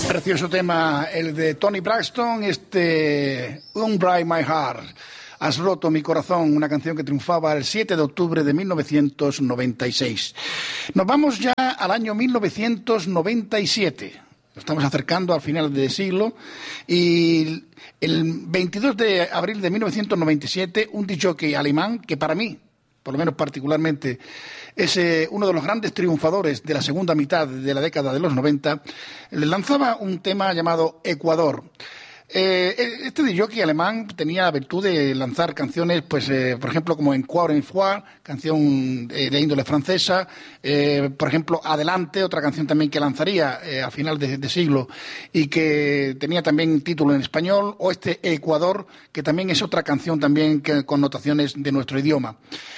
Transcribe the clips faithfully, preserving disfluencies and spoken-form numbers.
Precioso tema, el de Toni Braxton, este Unbreak My Heart. Has roto mi corazón, una canción que triunfaba el siete de octubre de mil novecientos noventa y seis. Nos vamos ya al año mil novecientos noventa y siete. Nos estamos acercando al final del siglo y el veintidós de abril de mil novecientos noventa y siete un disc-jockey alemán que para mí, por lo menos particularmente, es eh, uno de los grandes triunfadores de la segunda mitad de la década de los noventa, le lanzaba un tema llamado Ecuador. Eh, este disc-jockey alemán tenía la virtud de lanzar canciones, pues, eh, por ejemplo, como Encore une fois, canción eh, de índole francesa, eh, por ejemplo, Adelante, otra canción también que lanzaría eh, a final de, de siglo y que tenía también título en español, o este Ecuador, que también es otra canción también que, con notaciones de nuestro idioma.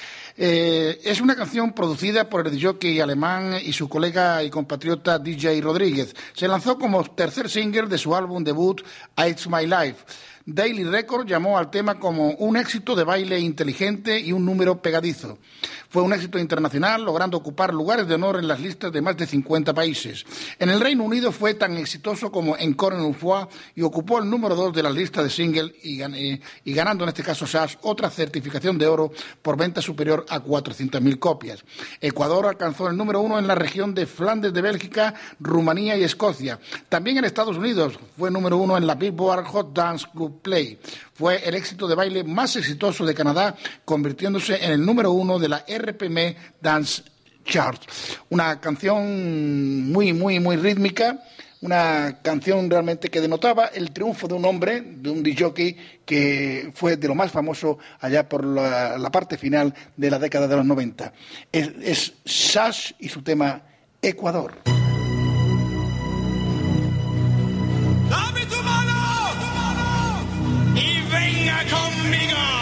Eh, es una canción producida por el jockey alemán y su colega y compatriota D J Rodríguez. Se lanzó como tercer single de su álbum debut It's My Life. Daily Record llamó al tema como un éxito de baile inteligente y un número pegadizo. Fue un éxito internacional, logrando ocupar lugares de honor en las listas de más de cincuenta países. En el Reino Unido fue tan exitoso como Encore une fois y ocupó el número dos de la lista de single y, eh, y ganando en este caso Sash otra certificación de oro por venta superior a cuatrocientas mil copias. Ecuador alcanzó el número uno en la región de Flandes de Bélgica, Rumanía y Escocia. También en Estados Unidos fue número uno en la Billboard Hot Dance Club Play. Fue el éxito de baile más exitoso de Canadá, convirtiéndose en el número uno de la R P M Dance Chart. Una canción muy, muy, muy rítmica, una canción realmente que denotaba el triunfo de un hombre, de un disc-jockey que fue de lo más famoso allá por la, la parte final de la década de los noventa. Es, es Sash y su tema Ecuador. Dame tu mano y venga conmigo.